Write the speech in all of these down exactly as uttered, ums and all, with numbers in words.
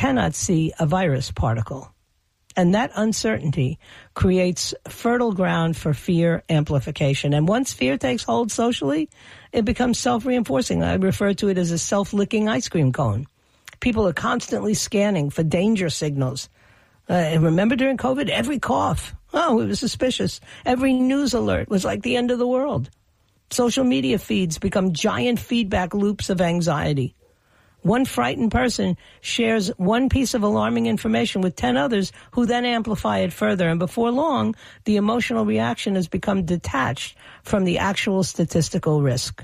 cannot see a virus particle. And that uncertainty creates fertile ground for fear amplification. And once fear takes hold socially, it becomes self-reinforcing. I refer to it as a self-licking ice cream cone. People are constantly scanning for danger signals. Uh, and remember during COVID, every cough, oh, it was suspicious. Every news alert was like the end of the world. Social media feeds become giant feedback loops of anxiety. One frightened person shares one piece of alarming information with ten others who then amplify it further. And before long, the emotional reaction has become detached from the actual statistical risk.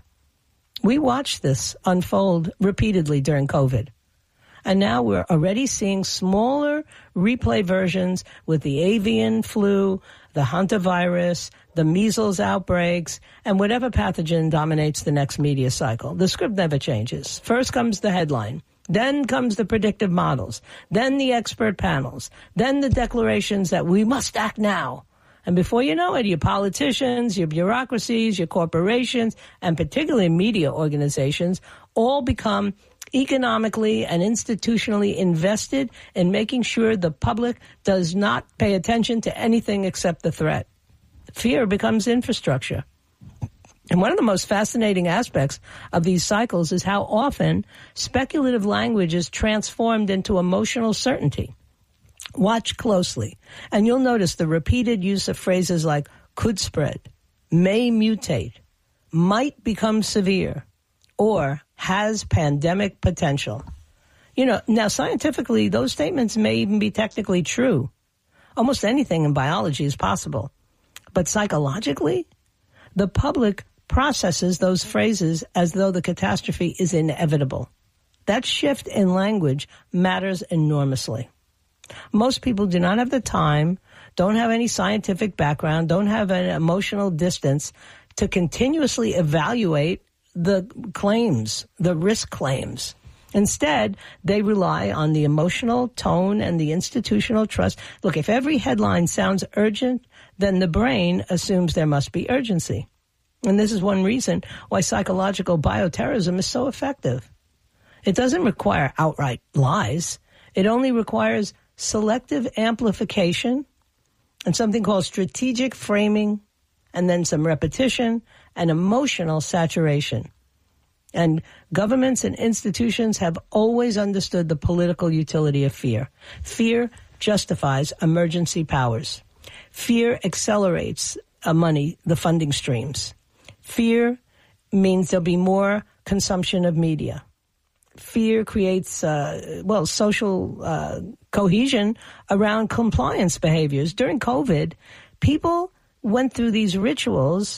We watched this unfold repeatedly during COVID. And now we're already seeing smaller replay versions with the avian flu, the hantavirus, the measles outbreaks, and whatever pathogen dominates the next media cycle. The script never changes. First comes the headline. Then comes the predictive models. Then the expert panels. Then the declarations that we must act now. And before you know it, your politicians, your bureaucracies, your corporations, and particularly media organizations all become economically and institutionally invested in making sure the public does not pay attention to anything except the threat. Fear becomes infrastructure. And one of the most fascinating aspects of these cycles is how often speculative language is transformed into emotional certainty. Watch closely, and you'll notice the repeated use of phrases like could spread, may mutate, might become severe, or has pandemic potential. You know, now scientifically, those statements may even be technically true. Almost anything in biology is possible. But psychologically, the public processes those phrases as though the catastrophe is inevitable. That shift in language matters enormously. Most people do not have the time, don't have any scientific background, don't have an emotional distance to continuously evaluate the claims, the risk claims. Instead, they rely on the emotional tone and the institutional trust. Look, if every headline sounds urgent, then the brain assumes there must be urgency. And this is one reason why psychological bioterrorism is so effective. It doesn't require outright lies. It only requires selective amplification and something called strategic framing, and then some repetition and emotional saturation. And governments and institutions have always understood the political utility of fear. Fear justifies emergency powers. Fear accelerates uh, money, the funding streams. Fear means there'll be more consumption of media. Fear creates, uh, well, social uh, cohesion around compliance behaviors. During COVID, people went through these rituals,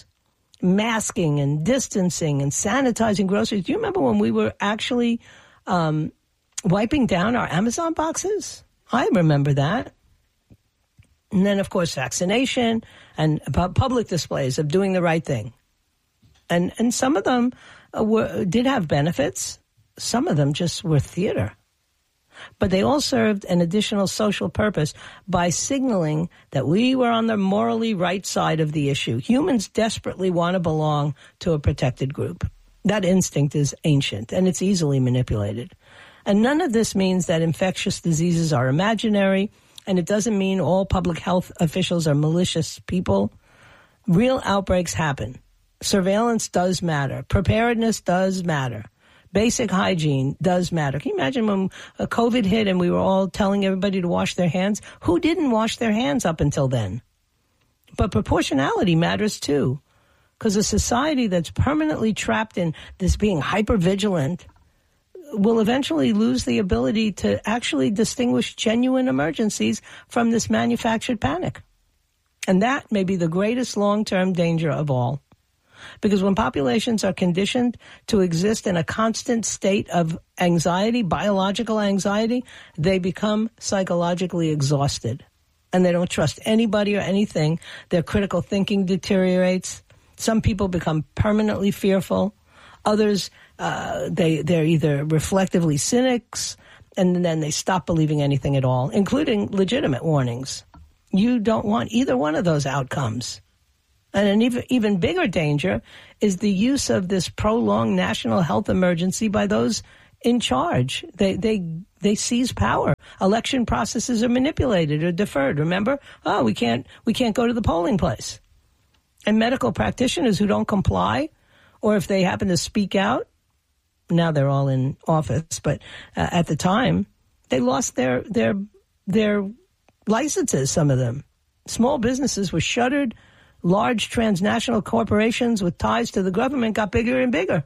masking and distancing and sanitizing groceries. Do you remember when we were actually um, wiping down our Amazon boxes? I remember that. And then, of course, vaccination and public displays of doing the right thing. And and some of them uh, were did have benefits. Some of them just were theater. But they all served an additional social purpose by signaling that we were on the morally right side of the issue. Humans desperately want to belong to a protected group. That instinct is ancient, and it's easily manipulated. And none of this means that infectious diseases are imaginary, and it doesn't mean all public health officials are malicious people. Real outbreaks happen. Surveillance does matter. Preparedness does matter. Basic hygiene does matter. Can you imagine when a COVID hit and we were all telling everybody to wash their hands? Who didn't wash their hands up until then? But proportionality matters too, because a society that's permanently trapped in this being hypervigilant will eventually lose the ability to actually distinguish genuine emergencies from this manufactured panic. And that may be the greatest long-term danger of all. Because when populations are conditioned to exist in a constant state of anxiety, biological anxiety, they become psychologically exhausted. And they don't trust anybody or anything. Their critical thinking deteriorates. Some people become permanently fearful. Others, uh, they, they're either reflectively cynics, and then they stop believing anything at all, including legitimate warnings. You don't want either one of those outcomes. And an even, even bigger danger is the use of this prolonged national health emergency by those in charge. They they they seize power. Election processes are manipulated or deferred. Remember? Oh, we can't we can't go to the polling place. And medical practitioners who don't comply, or if they happen to speak out, now they're all in office, but uh, at the time, they lost their their their licenses, some of them. Small businesses were shuttered. Large transnational corporations with ties to the government got bigger and bigger.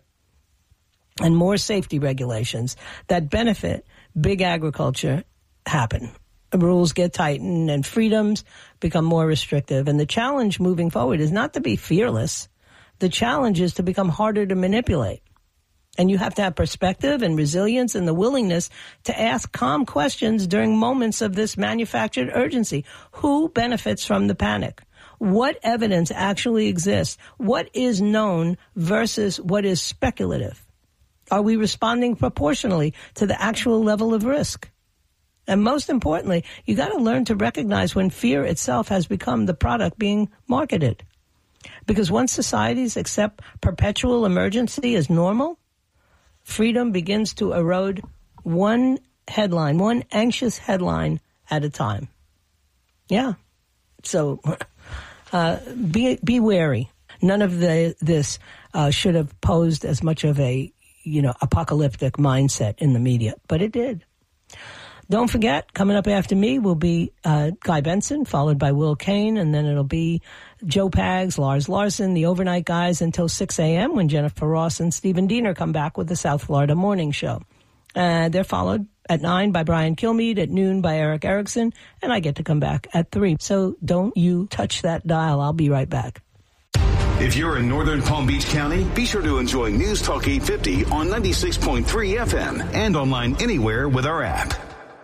And more safety regulations that benefit big agriculture happen. Rules get tightened and freedoms become more restrictive. And the challenge moving forward is not to be fearless. The challenge is to become harder to manipulate. And you have to have perspective and resilience and the willingness to ask calm questions during moments of this manufactured urgency. Who benefits from the panic? What evidence actually exists? What is known versus what is speculative? Are we responding proportionally to the actual level of risk? And most importantly, you got to learn to recognize when fear itself has become the product being marketed. Because once societies accept perpetual emergency as normal, freedom begins to erode one headline, one anxious headline at a time. Yeah. So uh, be be wary. None of the this uh, should have posed as much of a you know, apocalyptic mindset in the media, but it did. Don't forget, coming up after me will be uh, Guy Benson, followed by Will Kane, and then it'll be Joe Pags, Lars Larson, the Overnight Guys until six a.m. when Jennifer Ross and Stephen Diener come back with the South Florida Morning Show. Uh, they're followed at nine by Brian Kilmeade, at noon by Eric Erickson, and I get to come back at three. So don't you touch that dial. I'll be right back. If you're in northern Palm Beach County, be sure to enjoy News Talk eight fifty on ninety-six point three F M and online anywhere with our app.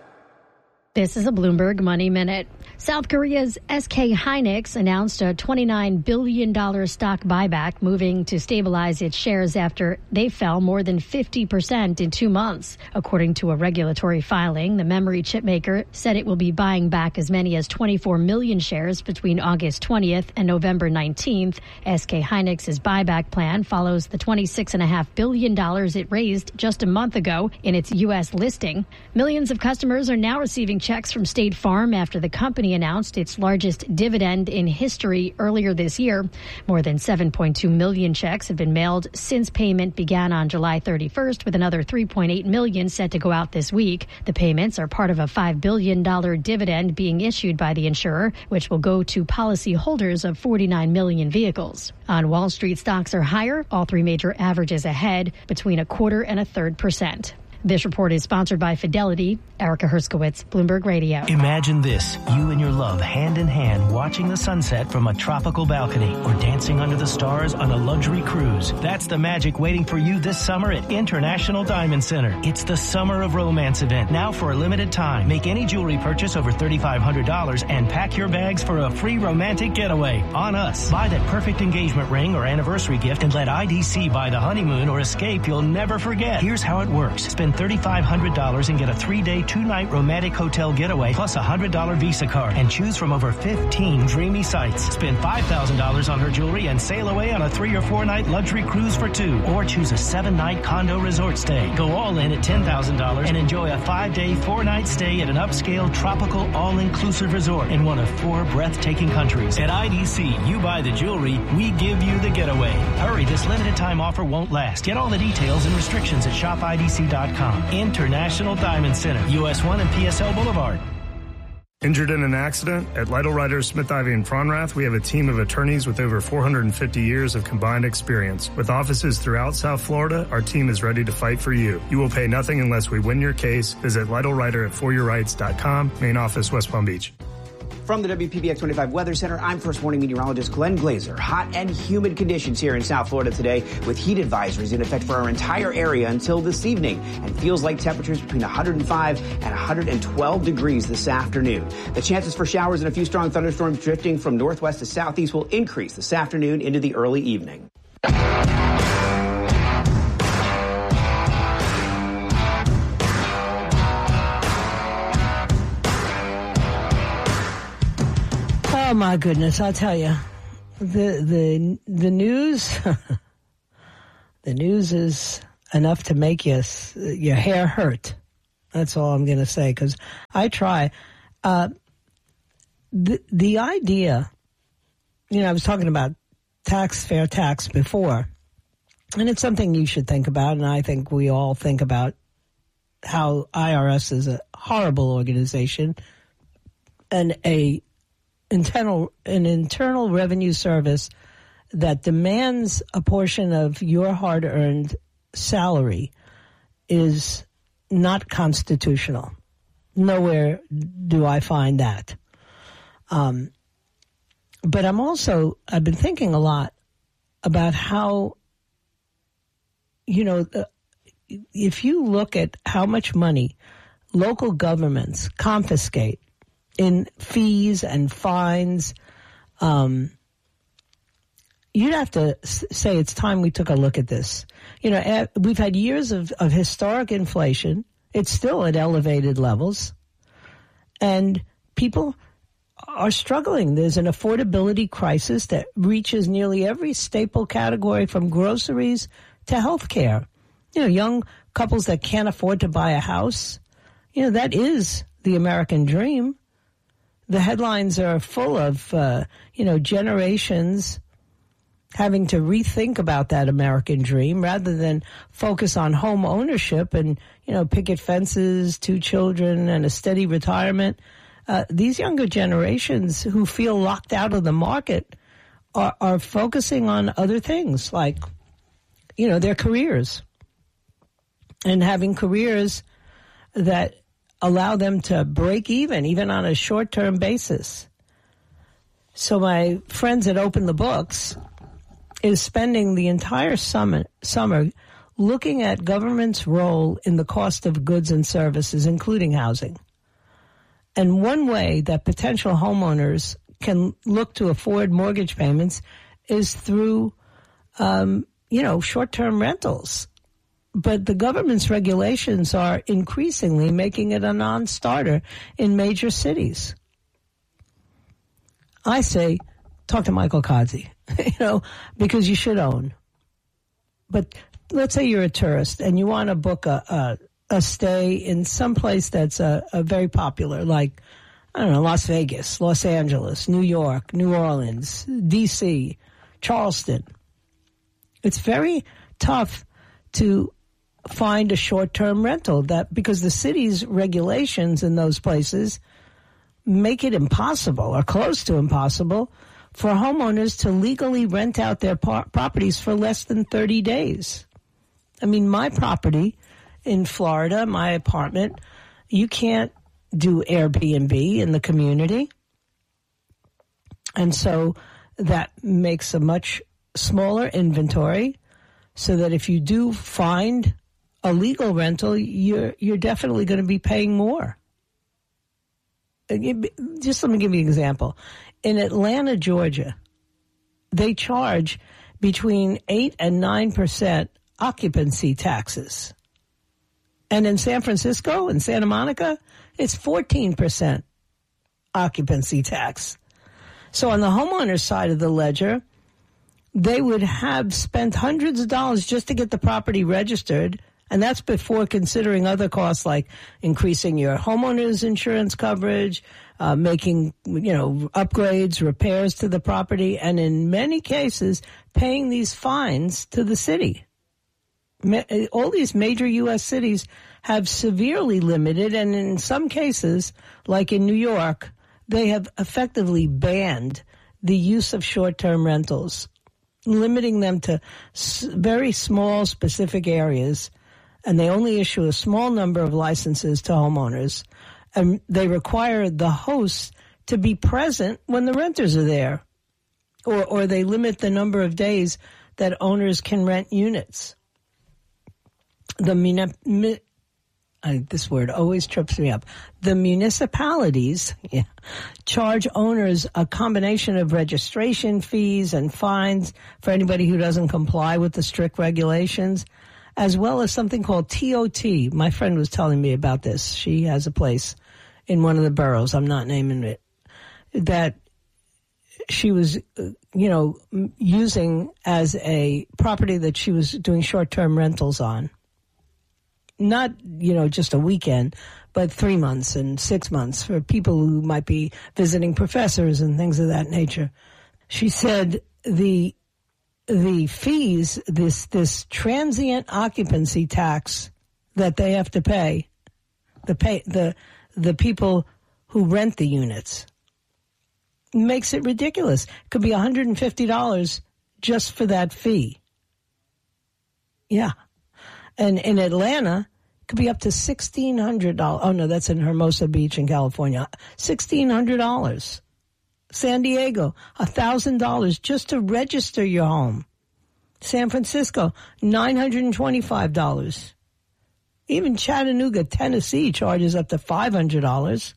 This is a Bloomberg Money Minute. South Korea's S K Hynix announced a twenty-nine billion dollars stock buyback, moving to stabilize its shares after they fell more than fifty percent in two months. According to a regulatory filing, the memory chip maker said it will be buying back as many as twenty-four million shares between August twentieth and November nineteenth. S K Hynix's buyback plan follows the twenty-six point five billion dollars it raised just a month ago in its U S listing. Millions of customers are now receiving checks from State Farm after the company announced its largest dividend in history earlier this year. More than seven point two million checks have been mailed since payment began on July thirty-first, with another three point eight million set to go out this week. The payments are part of a five billion dollars dividend being issued by the insurer, which will go to policyholders of forty-nine million vehicles. On Wall Street, stocks are higher, all three major averages ahead, between a quarter and a third percent. This report is sponsored by Fidelity. Erica Herskowitz, Bloomberg Radio. Imagine this, you and your love hand in hand watching the sunset from a tropical balcony or dancing under the stars on a luxury cruise. That's the magic waiting for you this summer at International Diamond Center. It's the Summer of Romance event, now for a limited time. Make any jewelry purchase over three thousand five hundred dollars and pack your bags for a free romantic getaway on us. Buy that perfect engagement ring or anniversary gift and let I D C buy the honeymoon or escape you'll never forget. Here's how it works. Spend three thousand five hundred dollars and get a three-day, two-night romantic hotel getaway plus a one hundred dollars Visa card and choose from over fifteen dreamy sites. Spend five thousand dollars on her jewelry and sail away on a three- or four-night luxury cruise for two. Or choose a seven-night condo resort stay. Go all in at ten thousand dollars and enjoy a five-day, four-night stay at an upscale, tropical, all-inclusive resort in one of four breathtaking countries. At I D C, you buy the jewelry, we give you the getaway. Hurry, this limited-time offer won't last. Get all the details and restrictions at shop I D C dot com. International Diamond Center, U S one and P S L Boulevard. Injured in an accident? At Lytle Writers, Smith, Ivy, and Fronrath, we have a team of attorneys with over four hundred fifty years of combined experience. With offices throughout South Florida, our team is ready to fight for you. You will pay nothing unless we win your case. Visit Lytle Writer at for your rights dot com. Main office, West Palm Beach. From the W P B X twenty-five Weather Center, I'm First Warning Meteorologist Glenn Glazer. Hot and humid conditions here in South Florida today, with heat advisories in effect for our entire area until this evening, and feels like temperatures between one hundred five and one hundred twelve degrees this afternoon. The chances for showers and a few strong thunderstorms drifting from northwest to southeast will increase this afternoon into the early evening. Oh my goodness! I'll tell you, the the the news, the news is enough to make you your hair hurt. That's all I'm going to say, because I try. Uh, the, the idea, you know, I was talking about tax, fair tax before, and it's something you should think about, and I think we all think about how I R S is a horrible organization and a internal an internal revenue service that demands a portion of your hard-earned salary is not constitutional. Nowhere do I find that. Um, but I'm also, I've been thinking a lot about how, you know, uh, if you look at how much money local governments confiscate in fees and fines, um, you'd have to say it's time we took a look at this. You know, we've had years of, of historic inflation. It's still at elevated levels. And people are struggling. There's an affordability crisis that reaches nearly every staple category from groceries to health care. You know, young couples that can't afford to buy a house, you know, that is the American dream. The headlines are full of, uh, you know, generations having to rethink about that American dream rather than focus on home ownership and, you know, picket fences, two children, and a steady retirement. Uh, these younger generations who feel locked out of the market are, are focusing on other things like, you know, their careers and having careers that allow them to break even, even on a short-term basis. So my friends at Open the Books is spending the entire summer, summer looking at government's role in the cost of goods and services, including housing. And one way that potential homeowners can look to afford mortgage payments is through, um, you know, short-term rentals. But the government's regulations are increasingly making it a non-starter in major cities. I say, talk to Michael Kazi, you know, because you should own. But let's say you're a tourist and you want to book a, a, a stay in some place that's a, a very popular, like, I don't know, Las Vegas, Los Angeles, New York, New Orleans, D C, Charleston. It's very tough to find a short-term rental that because the city's regulations in those places make it impossible or close to impossible for homeowners to legally rent out their par- properties for less than thirty days. I mean, my property in Florida, my apartment, you can't do Airbnb in the community. And so that makes a much smaller inventory so that if you do find a legal rental, you're you're definitely going to be paying more. Just let me give you an example. In Atlanta, Georgia, they charge between eight and nine percent occupancy taxes. And in San Francisco and Santa Monica, it's fourteen percent occupancy tax. So on the homeowner's side of the ledger, they would have spent hundreds of dollars just to get the property registered. And that's before considering other costs like increasing your homeowner's insurance coverage, uh, making, you know, upgrades, repairs to the property, and in many cases, paying these fines to the city. All these major U S cities have severely limited, and in some cases, like in New York, they have effectively banned the use of short-term rentals, limiting them to very small, specific areas. And they only issue a small number of licenses to homeowners. And they require the hosts to be present when the renters are there. Or, or they limit the number of days that owners can rent units. The muni- mi- uh, this word always trips me up. The municipalities yeah, charge owners a combination of registration fees and fines for anybody who doesn't comply with the strict regulations, as well as something called T O T. My friend was telling me about this. She has a place in one of the boroughs, I'm not naming it, that she was, you know, using as a property that she was doing short-term rentals on. not, you know, just a weekend, but three months and six months for people who might be visiting professors and things of that nature. She said the the fees, this this transient occupancy tax that they have to pay, the pay the the people who rent the units, makes it ridiculous. It could be one hundred fifty dollars just for that fee. Yeah. And in Atlanta, it could be up to sixteen hundred dollars. Oh, no, that's in Hermosa Beach in California. sixteen hundred dollars. San Diego, one thousand dollars just to register your home. San Francisco, nine hundred twenty-five dollars. Even Chattanooga, Tennessee charges up to five hundred dollars.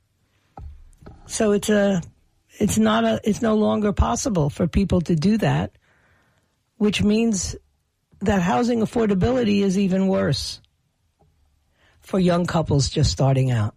So it's a, it's not a, it's no longer possible for people to do that, which means that housing affordability is even worse for young couples just starting out.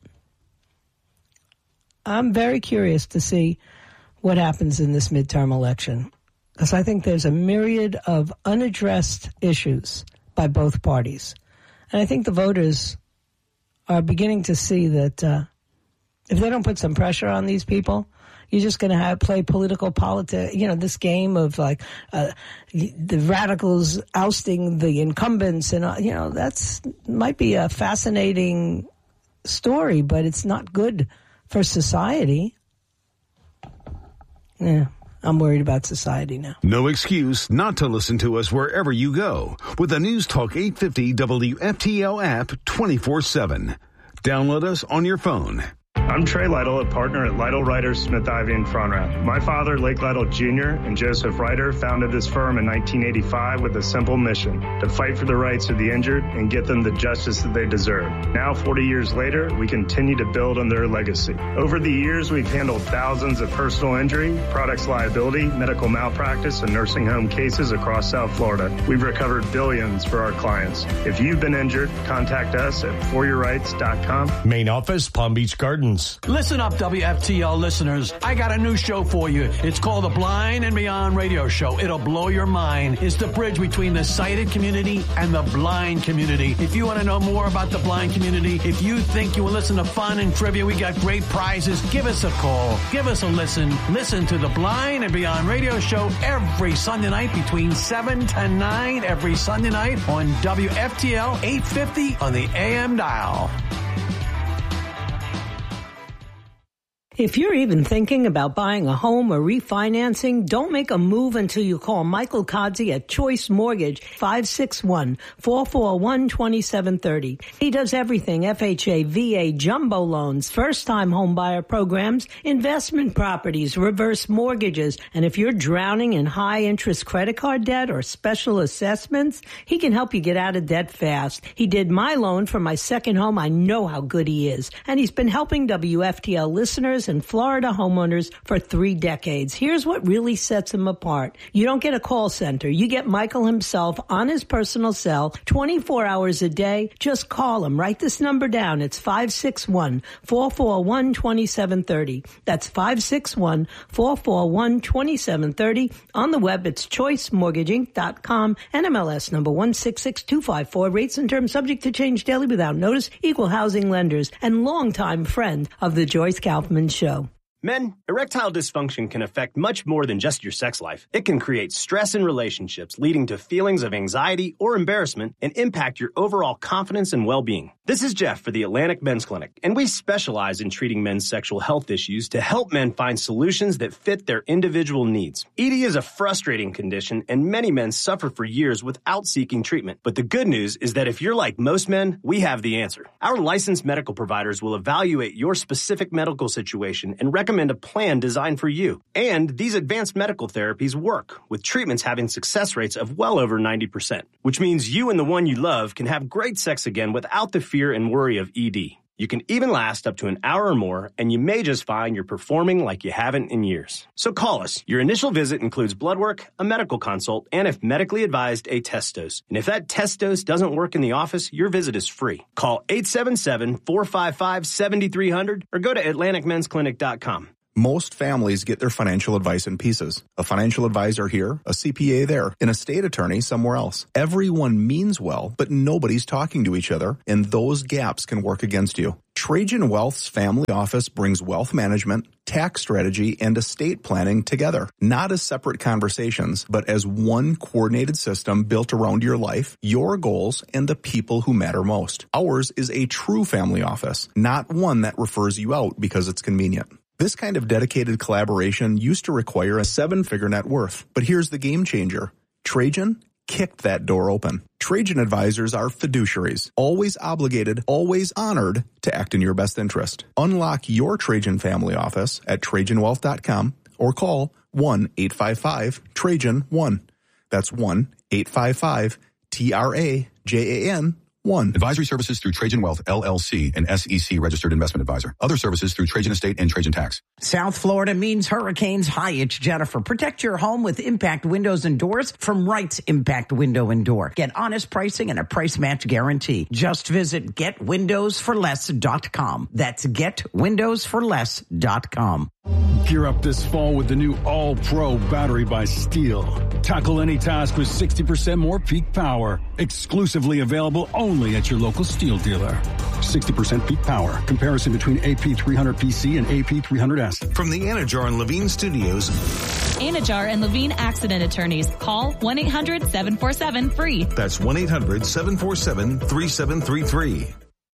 I'm very curious to see what happens in this midterm election, because I think there's a myriad of unaddressed issues by both parties. And I think the voters are beginning to see that uh, if they don't put some pressure on these people, you're just going to have play political politics, you know, this game of like uh, the radicals ousting the incumbents. And, uh, you know, that's might be a fascinating story, but it's not good for society. Yeah, I'm worried about society now. No excuse not to listen to us wherever you go with the News Talk eight fifty W F T L app twenty-four seven. Download us on your phone. I'm Trey Lytle, a partner at Lytle Ryder Smith Ivy in Frontrath. My father, Lake Lytle Junior, and Joseph Ryder founded this firm in nineteen eighty-five with a simple mission: to fight for the rights of the injured and get them the justice that they deserve. Now, forty years later, we continue to build on their legacy. Over the years, we've handled thousands of personal injury, products liability, medical malpractice, and nursing home cases across South Florida. We've recovered billions for our clients. If you've been injured, contact us at for your rights dot com. Main office, Palm Beach Gardens. Listen up, W F T L listeners. I got a new show for you. It's called the Blind and Beyond Radio Show. It'll blow your mind. It's the bridge between the sighted community and the blind community. If you want to know more about the blind community, if you think you will listen to fun and trivia, we got great prizes. Give us a call. Give us a listen. Listen to the Blind and Beyond Radio Show every Sunday night between seven to nine every Sunday night on W F T L eight fifty on the A M dial. If you're even thinking about buying a home or refinancing, don't make a move until you call Michael Kodzi at Choice Mortgage, five six one, four four one, two seven three zero. He does everything: F H A, V A, jumbo loans, first-time home buyer programs, investment properties, reverse mortgages. And if you're drowning in high-interest credit card debt or special assessments, he can help you get out of debt fast. He did my loan for my second home. I know how good he is. And he's been helping W F T L listeners and Florida homeowners for three decades. Here's what really sets him apart. You don't get a call center. You get Michael himself on his personal cell twenty-four hours a day. Just call him. Write this number down. It's five six one, four four one, two seven three zero. That's five six one, four four one, two seven three zero. On the web, it's choice mortgage inc dot com. N M L S number one six six two five four. Rates and terms subject to change daily without notice. Equal housing lenders and longtime friend of the Joyce Kaufman Show. Men, erectile dysfunction can affect much more than just your sex life. It can create stress in relationships, leading to feelings of anxiety or embarrassment, and impact your overall confidence and well-being. This is Jeff for the Atlantic Men's Clinic, and we specialize in treating men's sexual health issues to help men find solutions that fit their individual needs. E D is a frustrating condition, and many men suffer for years without seeking treatment. But the good news is that if you're like most men, we have the answer. Our licensed medical providers will evaluate your specific medical situation and recommend a plan designed for you. And these advanced medical therapies work, with treatments having success rates of well over ninety percent, which means you and the one you love can have great sex again without the fear and worry of E D. You can even last up to an hour or more, and you may just find you're performing like you haven't in years. So call us. Your initial visit includes blood work, a medical consult, and if medically advised, a test dose. And if that test dose doesn't work in the office, your visit is free. Call eight seven seven, four five five, seven three zero zero or go to atlantic men's clinic dot com. Most families get their financial advice in pieces. A financial advisor here, a C P A there, an estate attorney somewhere else. Everyone means well, but nobody's talking to each other, and those gaps can work against you. Trajan Wealth's family office brings wealth management, tax strategy, and estate planning together, not as separate conversations, but as one coordinated system built around your life, your goals, and the people who matter most. Ours is a true family office, not one that refers you out because it's convenient. This kind of dedicated collaboration used to require a seven-figure net worth, but here's the game changer. Trajan kicked that door open. Trajan advisors are fiduciaries, always obligated, always honored to act in your best interest. Unlock your Trajan family office at Trajan Wealth dot com or call one eight five five Trajan one. That's one eight five five T R A J A N one. Advisory services through Trajan Wealth, L L C, an S E C registered investment advisor. Other services through Trajan Estate and Trajan Tax. South Florida means hurricanes. Hi, it's Jennifer. Protect your home with Impact Windows and Doors from Wright's Impact Window and Door. Get honest pricing and a price match guarantee. Just visit get windows for less dot com. That's get windows for less dot com. Gear up this fall with the new All-Pro battery by Steel. Tackle any task with sixty percent more peak power. Exclusively available only at your local Steel dealer. sixty percent peak power. Comparison between A P three hundred P C and A P three hundred S. From the Anajar and Levine Studios. Anajar and Levine Accident Attorneys. Call one eight hundred seven four seven free. That's one eight hundred seven four seven three seven three three.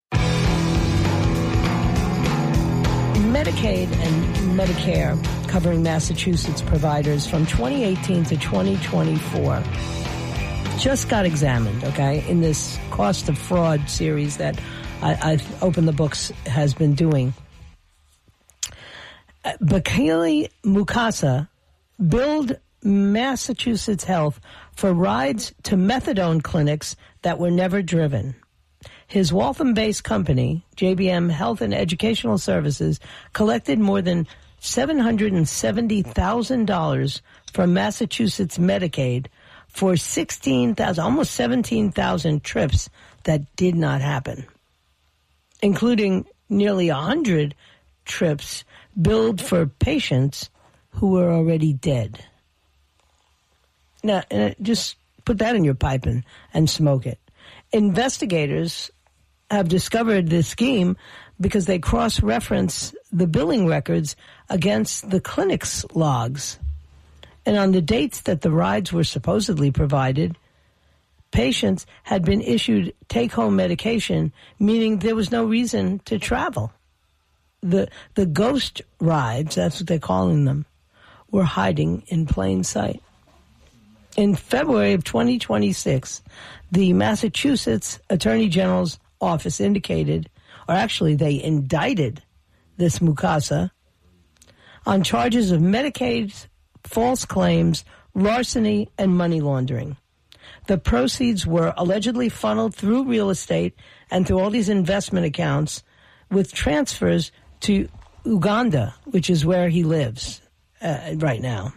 Medicaid and Medicare, covering Massachusetts providers from twenty eighteen to twenty twenty-four, just got examined, okay, in this cost of fraud series that I, I've Open the Books has been doing. Bakali Mukasa billed Massachusetts Health for rides to methadone clinics that were never driven. His Waltham-based company, J B M Health and Educational Services, collected more than seven hundred seventy thousand dollars from Massachusetts Medicaid for sixteen thousand, almost seventeen thousand trips that did not happen, including nearly one hundred trips billed for patients who were already dead. Now, just put that in your pipe and, and smoke it. Investigators have discovered this scheme because they cross-reference the billing records against the clinic's logs. And on the dates that the rides were supposedly provided, patients had been issued take-home medication, meaning there was no reason to travel. The the ghost rides, that's what they're calling them, were hiding in plain sight. In February of twenty twenty-six, the Massachusetts Attorney General's office indicated, or actually they indicted this Mukasa on charges of Medicaid, false claims, larceny, and money laundering. The proceeds were allegedly funneled through real estate and through all these investment accounts with transfers to Uganda, which is where he lives uh, right now.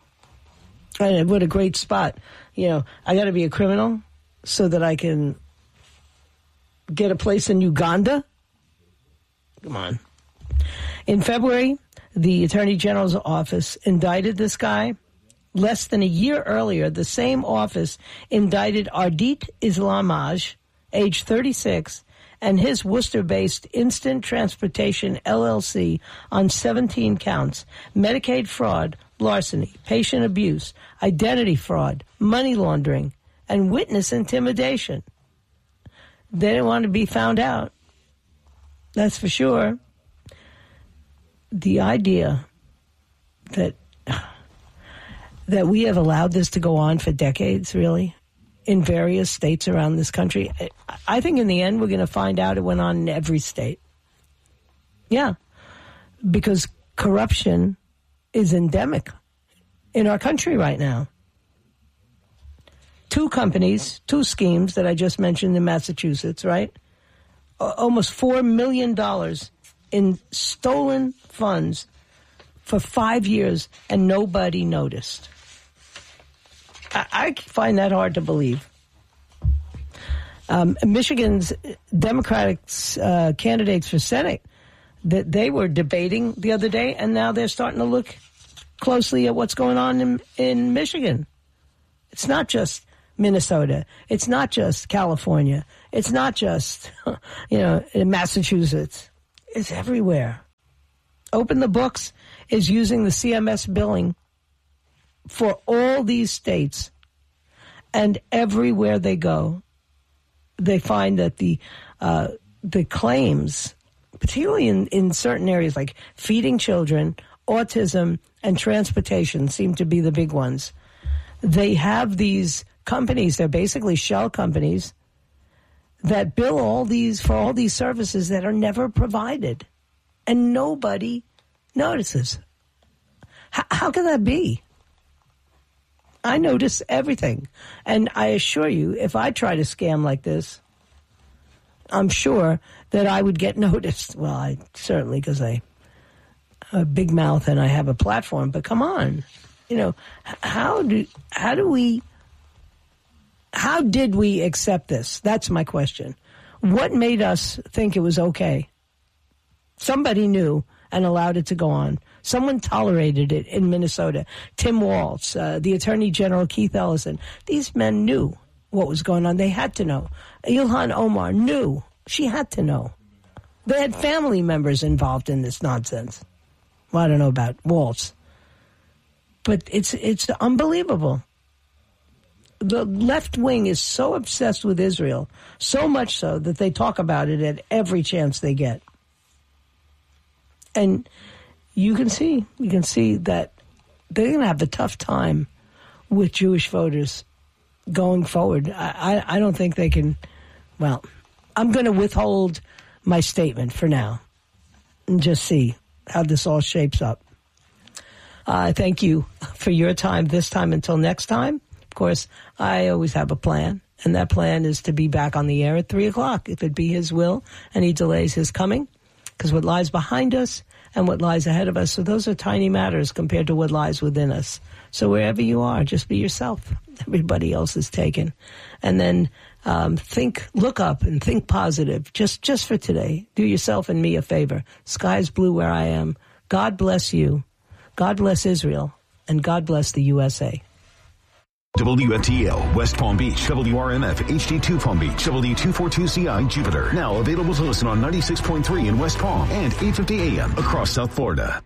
And what a great spot. You know, I got to be a criminal so that I can get a place in Uganda? Come on. In February, the Attorney General's office indicted this guy. Less than a year earlier, the same office indicted Ardit Islamaj, age thirty-six, and his Worcester-based Instant Transportation L L C on seventeen counts: Medicaid fraud, larceny, patient abuse, identity fraud, money laundering, and witness intimidation. They didn't want to be found out. That's for sure. The idea that that we have allowed this to go on for decades, really, in various states around this country, I think in the end we're going to find out it went on in every state. Yeah, because corruption is endemic in our country right now. Two companies, two schemes that I just mentioned in Massachusetts, right? Almost four million dollars in stolen funds for five years, and nobody noticed. I, I find that hard to believe. Um, Michigan's Democratic uh, candidates for Senate that they were debating the other day, and now they're starting to look closely at what's going on in, in Michigan. It's not just Minnesota. It's not just California. It's not just, you know, in Massachusetts. It's everywhere. Open the Books is using the C M S billing for all these states, and everywhere they go, they find that the uh, the claims, particularly in, in certain areas like feeding children, autism, and transportation seem to be the big ones. They have these companies, they're basically shell companies, that bill all these for all these services that are never provided. And nobody notices. H- how can that be? I notice everything. And I assure you, if I try to scam like this, I'm sure that I would get noticed. Well, I certainly, because I have a big mouth and I have a platform. But come on, you know, how do how do we, how did we accept this? That's my question. What made us think it was okay? Somebody knew and allowed it to go on. Someone tolerated it in Minnesota. Tim Walz, uh, the Attorney General Keith Ellison. These men knew what was going on. They had to know. Ilhan Omar knew. She had to know. They had family members involved in this nonsense. Well, I don't know about Walz. But it's it's unbelievable. The left wing is so obsessed with Israel, so much so that they talk about it at every chance they get. And you can see, you can see that they're going to have a tough time with Jewish voters going forward. I, I, I don't think they can, well, I'm going to withhold my statement for now and just see how this all shapes up. Uh, thank you for your time this time until next time. Of course, I always have a plan, and that plan is to be back on the air at three o'clock, if it be his will and he delays his coming, because what lies behind us and what lies ahead of us, so those are tiny matters compared to what lies within us. So wherever you are, just be yourself. Everybody else is taken. And then um, think, look up and think positive, just, just for today. Do yourself and me a favor. Sky's blue where I am. God bless you. God bless Israel. And God bless the U S A. W F T L, West Palm Beach, W R M F, H D two Palm Beach, W two forty-two C I, Jupiter. Now available to listen on ninety-six point three in West Palm and eight fifty A M across South Florida.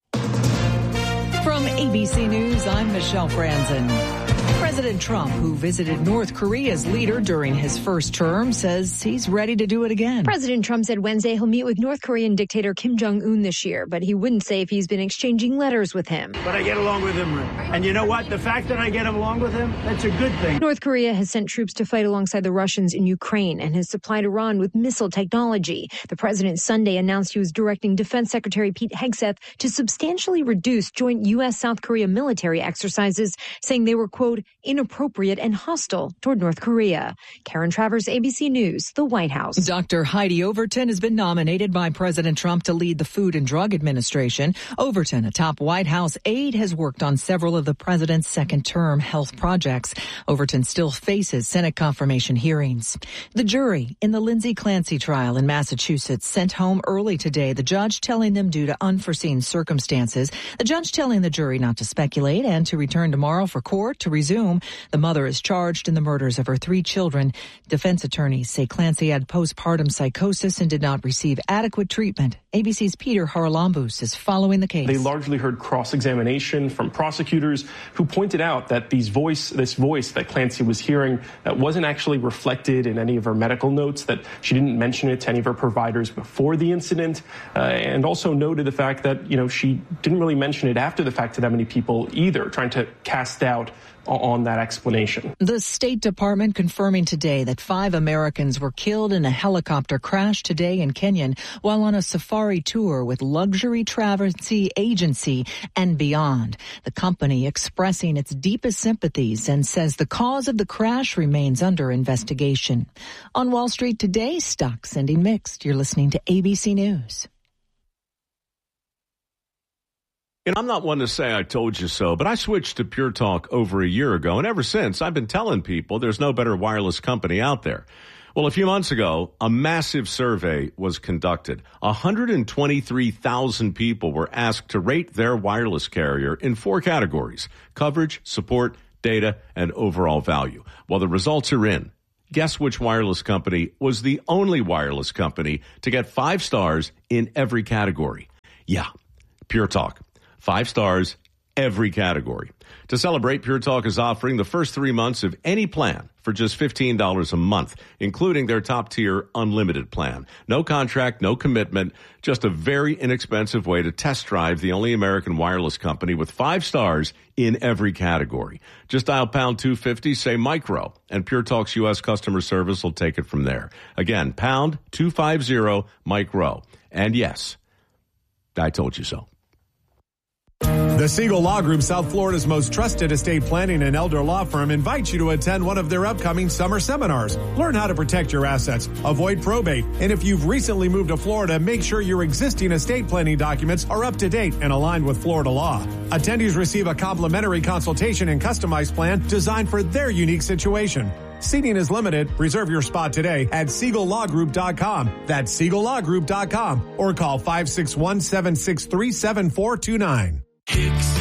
From A B C News, I'm Michelle Franzen. President Trump, who visited North Korea's leader during his first term, says he's ready to do it again. President Trump said Wednesday he'll meet with North Korean dictator Kim Jong-un this year, but he wouldn't say if he's been exchanging letters with him. But I get along with him. And you know what? The fact that I get along with him, that's a good thing. North Korea has sent troops to fight alongside the Russians in Ukraine and has supplied Iran with missile technology. The president Sunday announced he was directing Defense Secretary Pete Hegseth to substantially reduce joint U S South Korea military exercises, saying they were, quote, inappropriate and hostile toward North Korea. Karen Travers, A B C News, the White House. Doctor Heidi Overton has been nominated by President Trump to lead the Food and Drug Administration. Overton, a top White House aide, has worked on several of the president's second-term health projects. Overton still faces Senate confirmation hearings. The jury in the Lindsay Clancy trial in Massachusetts sent home early today, the judge telling them due to unforeseen circumstances. The judge telling the jury not to speculate and to return tomorrow for court to resume. The mother is charged in the murders of her three children. Defense attorneys say Clancy had postpartum psychosis and did not receive adequate treatment. A B C's Peter Haralambous is following the case. They largely heard cross-examination from prosecutors who pointed out that these voice, this voice that Clancy was hearing that wasn't actually reflected in any of her medical notes, that she didn't mention it to any of her providers before the incident, uh, and also noted the fact that, you know, she didn't really mention it after the fact to that many people either, trying to cast doubt on that explanation. The State Department confirming today that five Americans were killed in a helicopter crash today in Kenya while on a safari tour with Luxury Travel Agency and Beyond. The company expressing its deepest sympathies and says the cause of the crash remains under investigation. On Wall Street today, stocks ending mixed. You're listening to A B C News. And I'm not one to say I told you so, but I switched to Pure Talk over a year ago, and ever since I've been telling people there's no better wireless company out there. Well, a few months ago, a massive survey was conducted. one hundred twenty-three thousand people were asked to rate their wireless carrier in four categories: coverage, support, data, and overall value. Well, the results are in. Guess which wireless company was the only wireless company to get five stars in every category? Yeah, Pure Talk. Five stars, every category. To celebrate, Pure Talk is offering the first three months of any plan for just fifteen dollars a month, including their top-tier unlimited plan. No contract, no commitment, just a very inexpensive way to test drive the only American wireless company with five stars in every category. Just dial pound two fifty, say micro, and Pure Talk's U S customer service will take it from there. Again, pound two fifty, micro. And yes, I told you so. The Siegel Law Group, South Florida's most trusted estate planning and elder law firm, invites you to attend one of their upcoming summer seminars. Learn how to protect your assets, avoid probate, and if you've recently moved to Florida, make sure your existing estate planning documents are up to date and aligned with Florida law. Attendees receive a complimentary consultation and customized plan designed for their unique situation. Seating is limited. Reserve your spot today at Siegel Law Group dot com. That's Siegel Law Group dot com or call five six one, seven six three, seven four two nine.